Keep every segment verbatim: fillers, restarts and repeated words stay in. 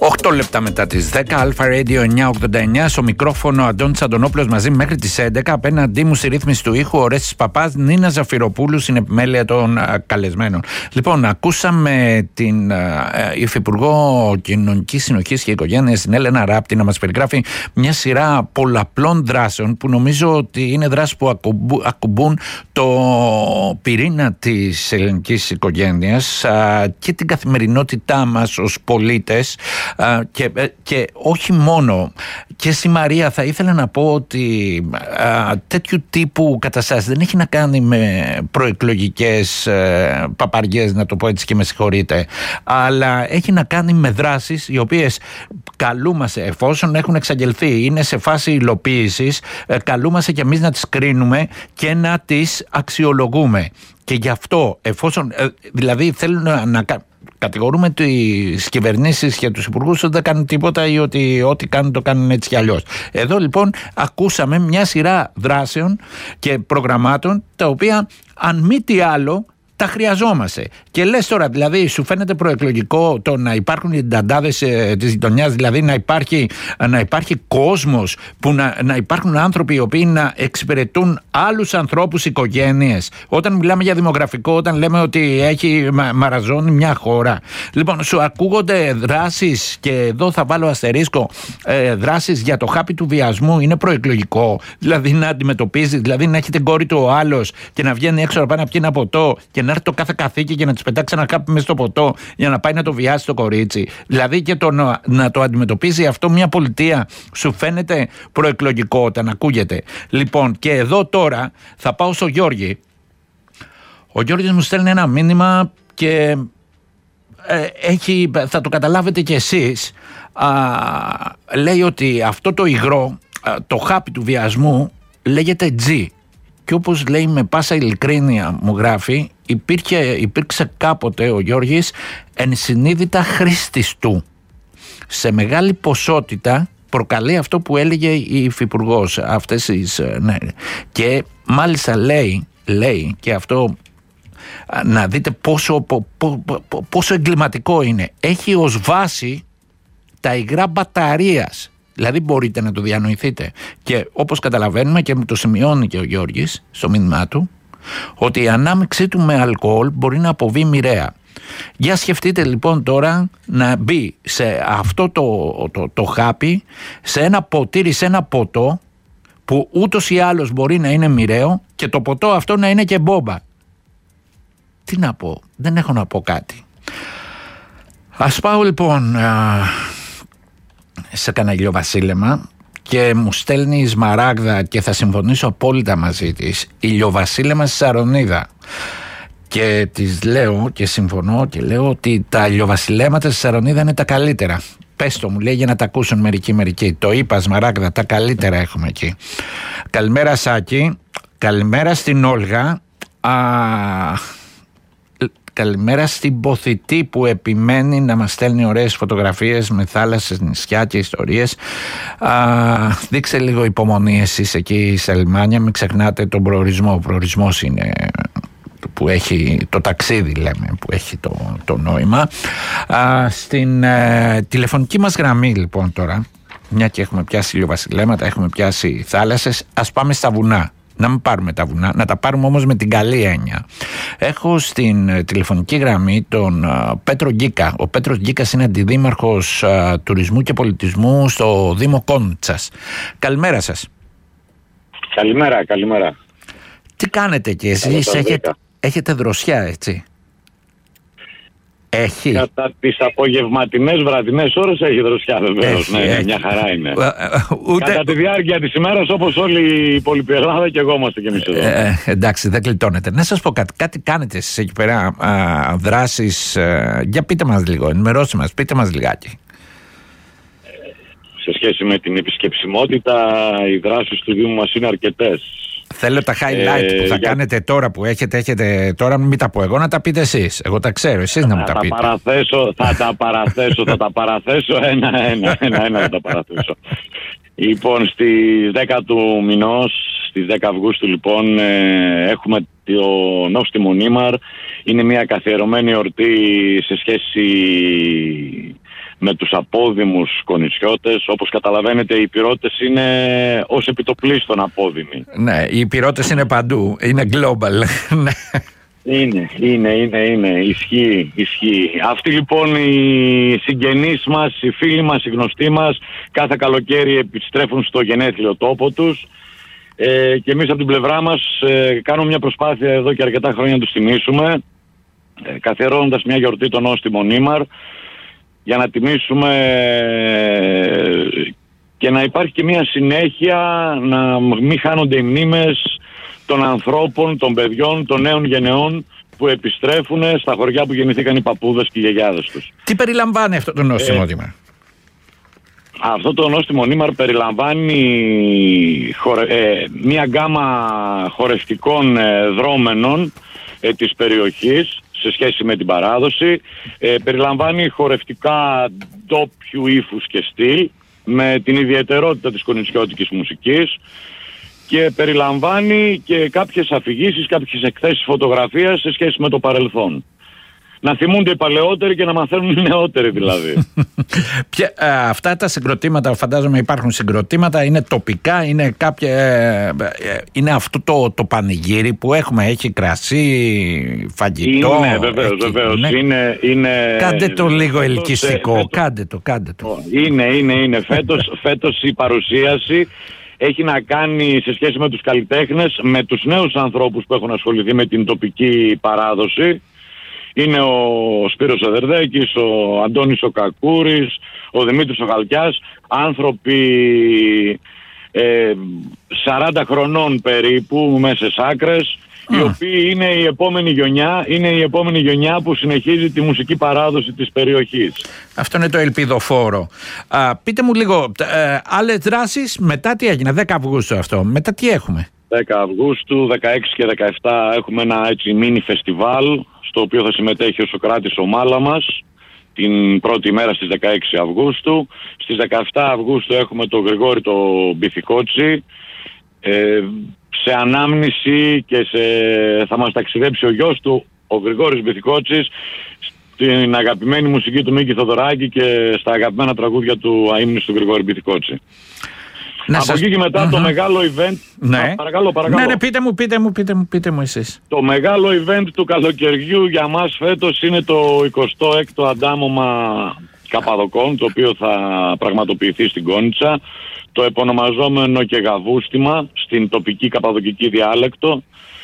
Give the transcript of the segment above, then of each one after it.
οκτώ λεπτά μετά τις δέκα, Αλφα Radio εννιακόσια ογδόντα εννιά, στο μικρόφωνο Αντώνης Αντωνόπουλος μαζί μέχρι τις έντεκα. Απέναντί μου στη ρύθμιση του ήχου, ο Ρέστης Παπάς, Νίνα Ζαφυροπούλου, στην επιμέλεια των α, καλεσμένων. Λοιπόν, ακούσαμε την α, Υφυπουργό Κοινωνικής Συνοχής και Οικογένειας, την Έλενα Ράπτη, να μας περιγράφει μια σειρά πολλαπλών δράσεων που νομίζω ότι είναι δράσεις που ακουμπού, ακουμπούν το πυρήνα της ελληνικής οικογένειας α, και την καθημερινότητά μας ως πολίτες. Uh, και, και όχι μόνο. Και στη Μαρία θα ήθελα να πω ότι uh, τέτοιου τύπου καταστάσεις δεν έχει να κάνει με προεκλογικές uh, παπαριές, να το πω έτσι και με συγχωρείτε, αλλά έχει να κάνει με δράσεις οι οποίες καλούμαστε, εφόσον έχουν εξαγγελθεί, είναι σε φάση υλοποίησης, uh, καλούμαστε και εμείς να τις κρίνουμε και να τις αξιολογούμε. Και γι' αυτό, εφόσον uh, δηλαδή θέλουν να, να κατηγορούμε τις κυβερνήσεις και τους υπουργούς ότι δεν κάνουν τίποτα ή ότι ό,τι κάνουν το κάνουν έτσι κι αλλιώς. Εδώ λοιπόν ακούσαμε μια σειρά δράσεων και προγραμμάτων τα οποία, αν μη τι άλλο, τα χρειαζόμαστε. Και λες τώρα, δηλαδή, σου φαίνεται προεκλογικό το να υπάρχουν οι νταντάδες ε, της γειτονιάς, δηλαδή να υπάρχει, να υπάρχει κόσμος, που να, να υπάρχουν άνθρωποι οι οποίοι να εξυπηρετούν άλλους ανθρώπους, οικογένειες. Όταν μιλάμε για δημογραφικό, όταν λέμε ότι έχει μα, μαραζώνει μια χώρα. Λοιπόν, σου ακούγονται δράσεις, και εδώ θα βάλω αστερίσκο, ε, δράσεις για το χάπι του βιασμού. Είναι προεκλογικό, δηλαδή να αντιμετωπίζει, δηλαδή να έχει την κόρη του ο άλλος και να βγαίνει έξω να πάει να πιει ένα ποτό και να έρθει το κάθε καθήκη και να της πετάξει ένα χάπι μέσα στο ποτό για να πάει να το βιάσει το κορίτσι. Δηλαδή και το να, να το αντιμετωπίζει αυτό μια πολιτεία σου φαίνεται προεκλογικό όταν ακούγεται. Λοιπόν, και εδώ τώρα θα πάω στο Γιώργη. Ο Γιώργης μου στέλνει ένα μήνυμα και ε, έχει, θα το καταλάβετε κι εσείς. Α, λέει ότι αυτό το υγρό, α, το χάπι του βιασμού, λέγεται G. Και όπως λέει με πάσα ειλικρίνεια, μου γράφει, υπήρχε, υπήρξε κάποτε ο Γιώργης ενσυνείδητα χρήστης του. Σε μεγάλη ποσότητα προκαλεί αυτό που έλεγε η Υφυπουργός. Αυτές τις, ναι. Και μάλιστα λέει, λέει και αυτό, να δείτε πόσο, πο, πο, πο, πόσο εγκληματικό είναι. Έχει ως βάση τα υγρά μπαταρίας. Δηλαδή μπορείτε να το διανοηθείτε. Και όπως καταλαβαίνουμε, και μου το σημειώνει και ο Γιώργης στο μήνυμά του, ότι η ανάμειξή του με αλκοόλ μπορεί να αποβεί μοιραία. Για σκεφτείτε λοιπόν τώρα να μπει σε αυτό το, το, το χάπι, σε ένα ποτήρι, σε ένα ποτό που ούτως ή άλλως μπορεί να είναι μοιραίο, και το ποτό αυτό να είναι και μπόμπα. Τι να πω, δεν έχω να πω κάτι. Ας πάω λοιπόν α, σε κανένα ηλιοβασίλεμα, και μου στέλνει η Σμαράγδα, και θα συμφωνήσω απόλυτα μαζί της, ηλιοβασίλεμα στη Σαρονίδα. Και της λέω και συμφωνώ και λέω ότι τα ηλιοβασιλέματα στη Σαρονίδα είναι τα καλύτερα. Πες το, μου λέει, για να τα ακούσουν μερικοί μερικοί. Το είπα, Σμαράγδα, τα καλύτερα έχουμε εκεί. Καλημέρα Σάκη, καλημέρα στην Όλγα. Α... Καλημέρα στην Ποθητή που επιμένει να μας στέλνει ωραίες φωτογραφίες με θάλασσες, νησιά και ιστορίες. Α, δείξε λίγο υπομονή εσείς εκεί στα λιμάνια, μην ξεχνάτε τον προορισμό. Ο προορισμός είναι που έχει το ταξίδι, λέμε, που έχει το, το νόημα. Α, στην ε, τηλεφωνική μας γραμμή λοιπόν τώρα, μια και έχουμε πιάσει ηλιοβασιλέματα, έχουμε πιάσει θάλασσες, ας πάμε στα βουνά. Να μην πάρουμε τα βουνά, να τα πάρουμε όμως με την καλή έννοια. Έχω στην τηλεφωνική γραμμή τον uh, Πέτρο Γκίκα. Ο Πέτρος Γκίκας είναι αντιδήμαρχος uh, τουρισμού και πολιτισμού στο Δήμο Κόντσας. Καλημέρα σας. Καλημέρα, καλημέρα. Τι κάνετε εκεί εσείς, έχετε, έχετε δροσιά, έτσι? Έχει. Κατά τις απογευματινές βραδινές ώρες έχει δροσιά, βεβαίως. Ναι, έχει. Μια χαρά είναι. Ούτε... Κατά τη διάρκεια της ημέρας, όπως όλη η υπόλοιπη Ελλάδα, και εγώ είμαστε κι εμείς εδώ. Ε, εντάξει, δεν κλειτώνετε. Να σας πω κάτι. Κάτι κάνετε εσείς εκεί πέρα, α, δράσεις. Α, για πείτε μας λίγο, ενημερώστε μας, πείτε μας λιγάκι. Σε σχέση με την επισκεψιμότητα, οι δράσεις του Δήμου μας είναι αρκετές. Θέλω τα highlight ε, που θα για... κάνετε τώρα, που έχετε, έχετε τώρα, μην τα πω εγώ, να τα πείτε εσείς. Εγώ τα ξέρω, εσείς να μου τα, τα πείτε. Παραθέσω, θα τα παραθέσω, θα τα παραθέσω ένα-ένα, ένα-ένα θα τα παραθέσω. Λοιπόν, στις δέκα του μηνός, στις δέκα Αυγούστου λοιπόν, ε, έχουμε το Νόστιμο Νίμαρ. Είναι μια καθιερωμένη εορτή σε σχέση με τους απόδημους κονησιώτες. Όπως καταλαβαίνετε, οι Ηπειρώτες είναι ως επιτοπλίστων απόδημοι. Ναι, οι Ηπειρώτες είναι παντού, είναι global. Είναι, είναι, είναι, είναι, ισχύει, ισχύει. Αυτοί λοιπόν οι συγγενείς μας, οι φίλοι μας, οι γνωστοί μας, κάθε καλοκαίρι επιστρέφουν στο γενέθλιο τόπο τους, ε, και εμείς από την πλευρά μας ε, κάνουμε μια προσπάθεια εδώ και αρκετά χρόνια να τους τιμήσουμε, ε, καθιερώνοντας μια γιορτή τον Νόστιμο Νήμαρ, για να τιμήσουμε ε, και να υπάρχει και μια συνέχεια, να μην χάνονται οι μνήμες των ανθρώπων, των παιδιών, των νέων γενεών που επιστρέφουν στα χωριά που γεννηθήκαν οι παππούδες και οι γιαγιάδες τους. Τι περιλαμβάνει αυτό το νόστιμο νήμαρ? Ε, αυτό το νόστιμο νήμαρ περιλαμβάνει χορε, ε, μια γκάμα χορευτικών ε, δρόμενων ε, της περιοχής σε σχέση με την παράδοση. Ε, περιλαμβάνει χορευτικά ντόπιου ύφους και στυλ με την ιδιαιτερότητα της κονησιώτικης μουσικής, και περιλαμβάνει και κάποιες αφηγήσεις, κάποιες εκθέσεις φωτογραφίας σε σχέση με το παρελθόν. Να θυμούνται οι παλαιότεροι και να μαθαίνουν οι νεότεροι δηλαδή. Ποια, α, αυτά τα συγκροτήματα, φαντάζομαι υπάρχουν συγκροτήματα, είναι τοπικά, είναι κάποια, ε, ε, είναι αυτό το, το πανηγύρι που έχουμε, έχει κρασί, φαγητό. Είναι βεβαίως, έχει, βεβαίως. Είναι, είναι, είναι, κάντε το λίγο φέτος, ελκυστικό, φέτος, κάντε το, κάντε το. Είναι, είναι, είναι. Φέτος, φέτος η παρουσίαση έχει να κάνει σε σχέση με τους καλλιτέχνες, με τους νέους ανθρώπους που έχουν ασχοληθεί με την τοπική παράδοση. Είναι ο Σπύρος Οδερδέκης, ο Αντώνης ο Κακούρης, ο Δημήτρης ο Γαλκιάς, άνθρωποι ε, σαράντα χρονών περίπου, μέσες άκρες, mm. οι οποίοι είναι η επόμενη γενιά, είναι η επόμενη γενιά που συνεχίζει τη μουσική παράδοση της περιοχής. Αυτό είναι το ελπιδοφόρο. Α, πείτε μου λίγο, ε, άλλες δράσεις, μετά τι έγινε, δέκα Αυγούστου αυτό, μετά τι έχουμε? δέκα Αυγούστου, δεκαέξι και δεκαεπτά έχουμε ένα έτσι μίνι φεστιβάλ, στο οποίο θα συμμετέχει ο Σοκράτης ο Μάλαμας την πρώτη μέρα στις δεκαέξι Αυγούστου. Στις δεκαεπτά Αυγούστου έχουμε τον Γρηγόρη το Μπιθικότσι, ε, σε ανάμνηση, και σε, θα μας ταξιδέψει ο γιος του, ο Γρηγόρης Μπιθικότσης, στην αγαπημένη μουσική του Μίκη Θοδωράκη και στα αγαπημένα τραγούδια του αείμνης του Γρηγόρη Μπιθικότση. Να Από σας... εκεί και μετά mm-hmm. το μεγάλο event. Ναι. Α, παρακαλώ, παρακαλώ. Ναι, ναι, πείτε μου, πείτε μου, πείτε μου, πείτε μου εσείς. Το μεγάλο event του καλοκαιριού για μας φέτος είναι το εικοστό έκτο αντάμωμα Καπαδοκών, το οποίο θα πραγματοποιηθεί στην Κόνιτσα. Το επωνομαζόμενο και γαβούστημα στην τοπική καπαδοκική διάλεκτο.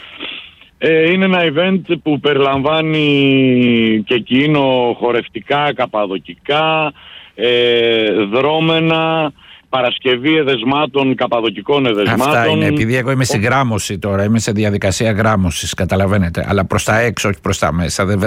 Ε, είναι ένα event που περιλαμβάνει και εκείνο χορευτικά, καπαδοκικά, ε, δρόμενα, παρασκευή εδεσμάτων, καπαδοκικών εδεσμάτων. Αυτά είναι, επειδή εγώ είμαι στη γράμμωση τώρα, είμαι σε διαδικασία γράμμωσης, καταλαβαίνετε, αλλά προς τα έξω, όχι προς τα μέσα. Δεν...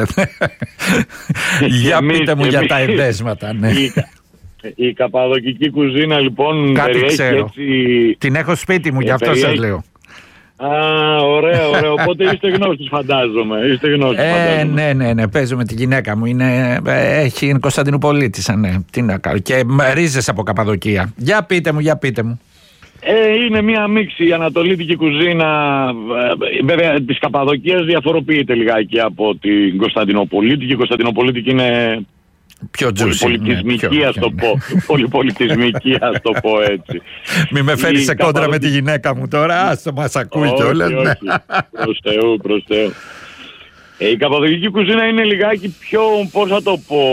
για εμείς, πείτε μου εμείς, για τα εδέσματα. Ναι. Η, η καπαδοκική κουζίνα λοιπόν κάτι περιέχει ξέρω. Έτσι... Την έχω σπίτι μου, γι' αυτό περιέχει... σας λέω. Α, ωραία, ωραία. Οπότε είστε γνώστης, φαντάζομαι. Είστε γνώστης, ε, φαντάζομαι. Ναι, ναι, ναι. Παίζω με τη γυναίκα μου. Είναι, έχει, είναι Κωνσταντινουπολίτησα, ναι. Τι να κάνω. Και ρίζες από Καπαδοκία. Για πείτε μου, για πείτε μου. Ε, είναι μια μίξη. Η ανατολίτικη κουζίνα, βέβαια, της Καπαδοκίας διαφοροποιείται λιγάκι από την Κωνσταντινοπολίτικη. Η Κωνσταντινοπολίτικη είναι πιο τζούσι, πολυπολιτισμική, ναι, ας το πω. Πολυπολιτισμική, ας το πω έτσι. Μη με φέρει σε κόντρα καπαδο... με τη γυναίκα μου τώρα. Άστο, μας ακούει κιόλας. Όχι, όχι. Προς Θεού, προς Θεού. Ε, η καπαδοκική κουζίνα είναι λιγάκι πιο, πώς θα το πω,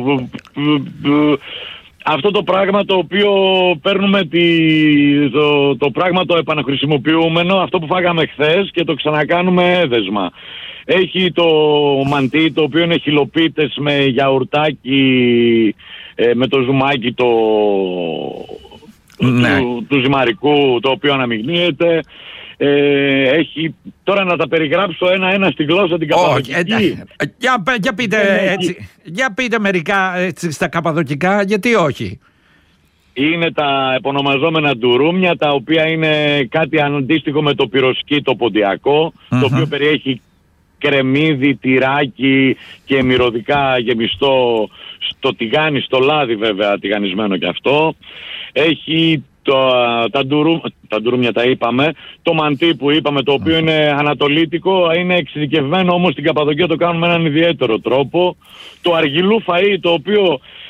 αυτό το πράγμα το οποίο παίρνουμε τη, το, το πράγμα το επαναχρησιμοποιούμενο, αυτό που φάγαμε χθες και το ξανακάνουμε έδεσμα. Έχει το μαντί, το οποίο είναι χιλοπίτες με γιαουρτάκι, ε, με το ζουμάκι το, ναι. του, του ζυμαρικού, το οποίο αναμειγνύεται. Ε, έχει, τώρα να τα περιγράψω ένα-ένα στη γλώσσα την καπαδοκική. Όχι, ε, για, για, πείτε, έτσι, για πείτε μερικά έτσι, στα καπαδοκικά, γιατί όχι. Είναι τα επωνομαζόμενα ντουρούμια, τα οποία είναι κάτι αντίστοιχο με το πυροσκή το ποντιακό, mm-hmm. το οποίο περιέχει κρεμμύδι, τυράκι και μυρωδικά γεμιστό στο τηγάνι, στο λάδι βέβαια, τηγανισμένο και αυτό. Έχει το, τα, ντουρού, τα ντουρούμια τα είπαμε, το μαντί που είπαμε, το οποίο είναι ανατολίτικο, είναι εξειδικευμένο όμως στην Καπαδοκία, το κάνουμε με έναν ιδιαίτερο τρόπο. Το αργυλού φαΐ, το οποίο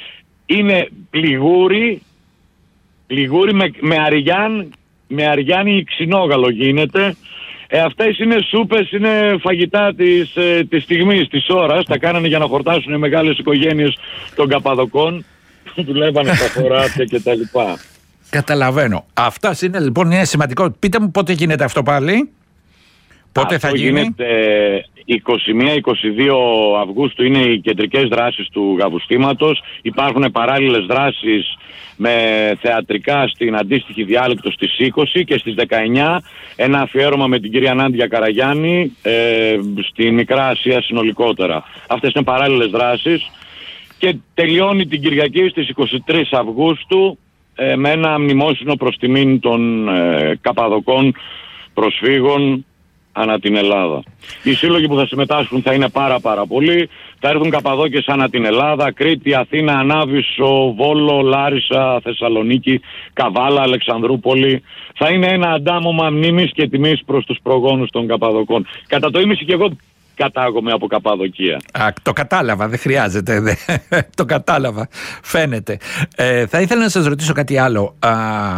είναι πληγούρι, πληγούρι με, με αριάν, με αριάνι ξινόγαλο γίνεται. Ε, αυτές είναι σούπες, είναι φαγητά της, ε, της στιγμής, της ώρας. Τα κάνανε για να χορτάσουν οι μεγάλες οικογένειες των Καπαδοκών. Δουλεύανε στα χωράφια και τα λοιπά. Καταλαβαίνω. Αυτά είναι λοιπόν, είναι σημαντικό. Πείτε μου πότε γίνεται αυτό πάλι. Πότε αυτό θα γίνει. Γίνεται είκοσι μία είκοσι δύο Αυγούστου είναι οι κεντρικές δράσεις του Γαβουστήματος. Υπάρχουν παράλληλες δράσεις με θεατρικά στην αντίστοιχη διάλεκτο στις είκοσι και στις δεκαεννιά ένα αφιέρωμα με την κυρία Νάντια Καραγιάννη ε, στη Μικρά Ασία συνολικότερα. Αυτές είναι παράλληλες δράσεις και τελειώνει την Κυριακή στις είκοσι τρεις Αυγούστου ε, με ένα μνημόσυνο προς τιμήν των ε, Καπαδοκών προσφύγων ανά την Ελλάδα. Οι σύλλογοι που θα συμμετάσχουν θα είναι πάρα πάρα πολλοί. Θα έρθουν Καπαδόκες ανά την Ελλάδα, Κρήτη, Αθήνα, Ανάβησο, Βόλο, Λάρισα, Θεσσαλονίκη, Καβάλα, Αλεξανδρούπολη. Θα είναι ένα αντάμωμα μνήμης και τιμής προς τους προγόνους των Καπαδοκών. Κατά το ίμιση και εγώ κατάγομαι από Καπαδοκία. Α, το κατάλαβα, δεν χρειάζεται. Δε. Το κατάλαβα, φαίνεται. Ε, θα ήθελα να σας ρωτήσω κάτι άλλο. Α,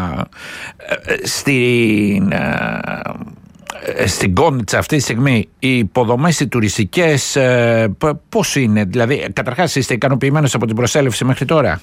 στην... Α, στην Κόνιτσα αυτή τη στιγμή οι υποδομές οι τουριστικές ε, πώς είναι, δηλαδή καταρχάς είστε ικανοποιημένος από την προσέλευση μέχρι τώρα?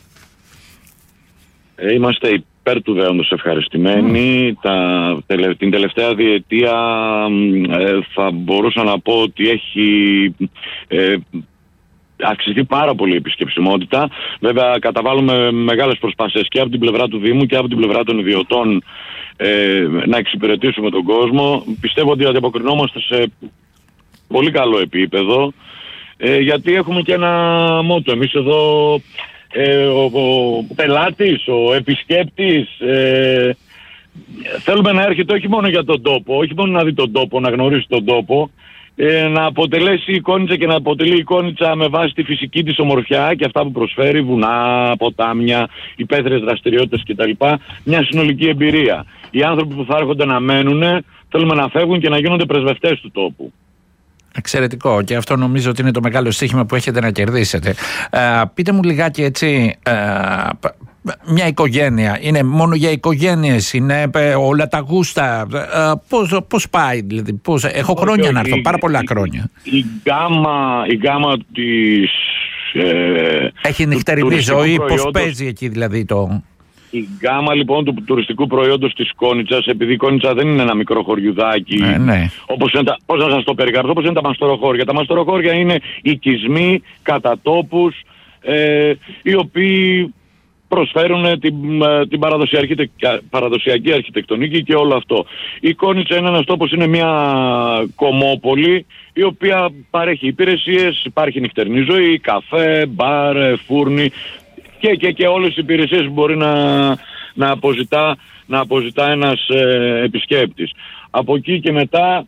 Ε, είμαστε υπέρ του δέοντος ευχαριστημένοι. Mm. Τα, την τελευταία διετία ε, θα μπορούσα να πω ότι έχει ε, αξιθεί πάρα πολύ η επισκεψιμότητα. Βέβαια καταβάλουμε μεγάλες προσπάθειες και από την πλευρά του Δήμου και από την πλευρά των ιδιωτών ε, να εξυπηρετήσουμε τον κόσμο. Πιστεύω ότι ανταποκρινόμαστε σε πολύ καλό επίπεδο ε, γιατί έχουμε και ένα μότο. Εμείς εδώ ε, ο, ο πελάτης, ο επισκέπτης ε, θέλουμε να έρχεται όχι μόνο για τον τόπο, όχι μόνο να δει τον τόπο, να γνωρίσει τον τόπο, Ε, να αποτελέσει η Κόνιτσα και να αποτελεί η Κόνιτσα με βάση τη φυσική της ομορφιά και αυτά που προσφέρει, βουνά, ποτάμια, υπαίθριες δραστηριότητες κτλ. Μια συνολική εμπειρία. Οι άνθρωποι που θα έρχονται να μένουν θέλουμε να φεύγουν και να γίνονται πρεσβευτές του τόπου. Εξαιρετικό, και αυτό νομίζω ότι είναι το μεγάλο στοίχημα που έχετε να κερδίσετε. Ε, πείτε μου λιγάκι έτσι, ε, μια οικογένεια, είναι μόνο για οικογένειες, είναι όλα τα γούστα, ε, πώς, πώς πάει, δηλαδή, πώς, έχω όχι, χρόνια όχι, να έρθω, η, πάρα πολλά η, χρόνια. Η, η, γκάμα, η γκάμα της... Ε, έχει νυχτερινή ζωή, πώς παίζει εκεί δηλαδή το... Η γκάμα λοιπόν του τουριστικού προϊόντος της Κόνιτσας, επειδή η Κόνιτσα δεν είναι ένα μικρό χωριουδάκι, ε, ναι. όπως είναι τα, πώς να σας το περιγράψω, όπως είναι τα μαστοροχώρια. Τα μαστοροχώρια είναι οικισμοί, κατατόπους, ε, οι οποίοι προσφέρουν την, την παραδοσιακή, παραδοσιακή αρχιτεκτονική και όλο αυτό. Η Κόνιτσα είναι ένας τόπος, είναι μια κομμόπολη η οποία παρέχει υπηρεσίες, υπάρχει νυχτερινή ζωή, καφέ, μπαρ, φούρνη, Και, και, και όλες οι υπηρεσίες που μπορεί να, να, αποζητά, να αποζητά ένας ε, επισκέπτης. Από εκεί και μετά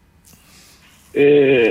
ε,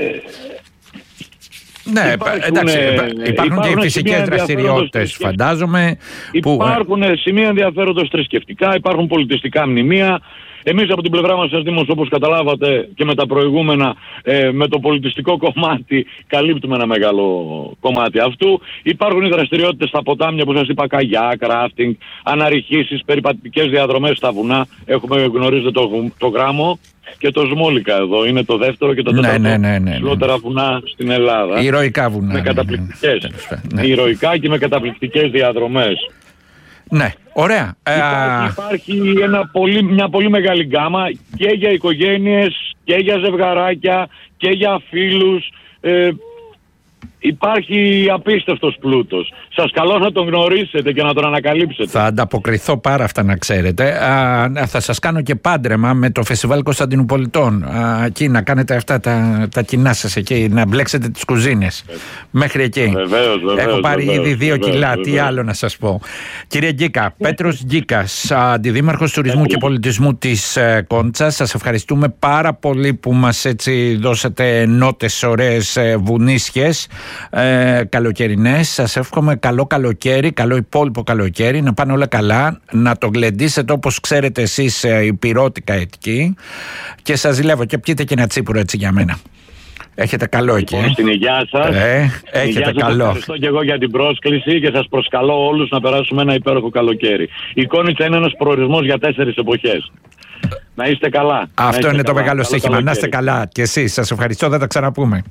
ναι, υπάρχουν, εντάξει, υπάρχουν, υπάρχουν και φυσικές δραστηριότητες φαντάζομαι. Υπάρχουν που... σημεία ενδιαφέροντος θρησκευτικά, υπάρχουν πολιτιστικά μνημεία. Εμείς από την πλευρά μας ως Δήμος, όπως καταλάβατε και με τα προηγούμενα, ε, με το πολιτιστικό κομμάτι καλύπτουμε ένα μεγάλο κομμάτι αυτού. Υπάρχουν οι δραστηριότητες στα ποτάμια που σας είπα, καγιά, ράφτινγκ, αναρριχήσεις, περιπατητικές διαδρομές στα βουνά. Έχουμε, γνωρίζετε, το, το Γράμμο και το Σμόλικα εδώ. Είναι το δεύτερο και το τέταρτο ναι, ναι, ναι, ναι, ψηλότερα βουνά στην Ελλάδα. Ηρωικά βουνά. Με καταπληκτικές. Ναι, ναι, ναι. Ηρωικά και με καταπληκτικές διαδρομές. Ναι, ωραία. Υπάρχει, υπάρχει ένα πολύ, μια πολύ μεγάλη γκάμα και για οικογένειες και για ζευγαράκια και για φίλους. Ε, υπάρχει απίστευτος πλούτος. Σας καλώ να τον γνωρίσετε και να τον ανακαλύψετε. Θα ανταποκριθώ πάρα αυτά να ξέρετε. Α, θα σας κάνω και πάντρεμα με το Φεστιβάλ Κωνσταντινουπολιτών. Α, εκεί να κάνετε αυτά τα, τα κοινά σας εκεί, να μπλέξετε τις κουζίνες. Ε, Μέχρι εκεί. Βεβαίως, βεβαίως, Έχω πάρει βεβαίως, ήδη δύο βεβαίως, κιλά. βεβαίως. Τι άλλο να σας πω. Κύριε Γκίκα, Πέτρος Γκίκας, αντιδήμαρχος τουρισμού και πολιτισμού της ε, Κόνιτσας. Σας ευχαριστούμε πάρα πολύ που μας έτσι δώσατε νότες ωραίες ε, βουνίσιες. Ε, καλοκαιρινές. Σας εύχομαι καλό καλοκαίρι, καλό υπόλοιπο καλοκαίρι, να πάνε όλα καλά, να το γλεντήσετε όπως ξέρετε εσείς ε, υπηρώτικα εκεί, και σας ζηλεύω και πιείτε και ένα τσίπουρο έτσι για μένα. Έχετε καλό εκεί. Λοιπόν, στην υγειά σας. Ε, έχετε υγειά σας. καλό. Ευχαριστώ και εγώ για την πρόσκληση και σας προσκαλώ όλους να περάσουμε ένα υπέροχο καλοκαίρι. Η Κόνιτσα είναι ένας προορισμός για τέσσερις εποχές. Να είστε καλά. Αυτό είστε είναι καλά. το μεγάλο στοίχημα. Να είστε καλά και εσείς. Σας ευχαριστώ. Δεν τα ξαναπούμε.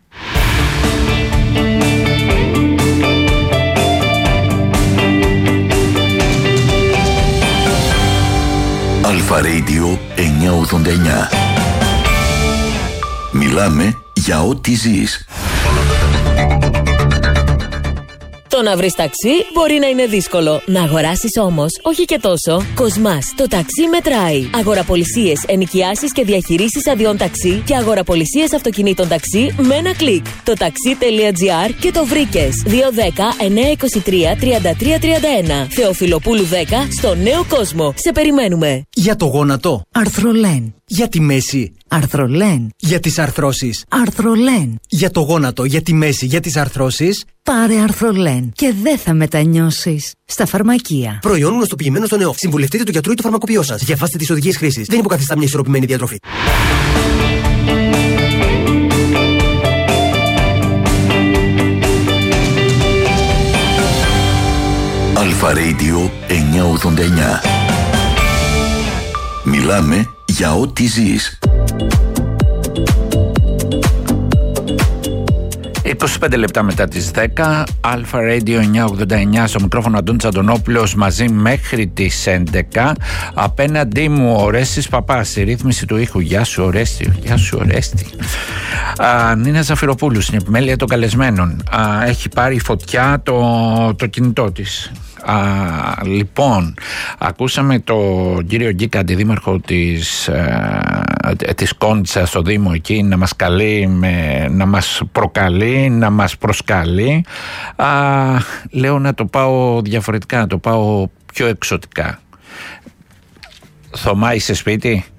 Αλφα Radio εννιακόσια ογδόντα εννιά. Μιλάμε για ό,τι ζεις. Το να βρεις ταξί μπορεί να είναι δύσκολο. Να αγοράσεις όμως, όχι και τόσο. Κοσμάς, το ταξί μετράει. Αγοραπολισίες, ενοικιάσεις και διαχειρήσεις αδειών ταξί και αγοραπολισίες αυτοκινήτων ταξί με ένα κλικ. Το taxi.gr και το βρήκες. δύο δέκα εννιακόσια είκοσι τρία τριάντα τρία τριάντα ένα. Θεοφιλοπούλου δέκα στο Νέο Κόσμο. Σε περιμένουμε. Για το γόνατο, Αρθρολέν. Για τη μέση, Αρθρολέν. Για τις αρθρώσεις, Αρθρολέν. Για το γόνατο, για τη μέση, για τις αρθρώσεις, πάρε Αρθρολέν και δεν θα μετανιώσεις. Στα φαρμακεία. Προϊόν γνωστοποιημένο στο ΝΕΟΦ. Συμβουλευτείτε του γιατρού ή του φαρμακοποιό σας. Διαβάστε τις οδηγίες χρήσης. Δεν υποκαθιστά μια ισορροπημένη διατροφή. Αλφα Radio εννιακόσια ογδόντα εννιά. Μιλάμε για ό,τι ζεις. είκοσι πέντε λεπτά μετά τις δέκα, Αλφα Radio εννιακόσια ογδόντα εννιά, στο μικρόφωνο Αντώνης Αντωνόπουλος, μαζί μέχρι τις έντεκα. Απέναντί μου ο Ορέστης Παπάς, η ρύθμιση του ήχου. Γεια σου Ορέστη, γεια σου Ορέστη. Α, Νίνα Ζαφυροπούλου, στην επιμέλεια των καλεσμένων. Α, έχει πάρει φωτιά το, το κινητό της. Α, λοιπόν, ακούσαμε τον κύριο Γκίκα, αντιδήμαρχο της, ε, της Κόντσα στο Δήμο εκεί, να μας καλεί, με, να μας προκαλεί, να μας προσκαλεί. Α, λέω να το πάω διαφορετικά, να το πάω πιο εξωτικά. Θωμά, είσαι σπίτι?